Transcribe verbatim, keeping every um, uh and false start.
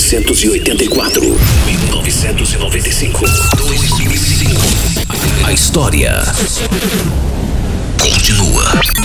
novecentos e oitenta e quatro, mil novecentos e noventa e cinco, dois mil e cinco. A história continua.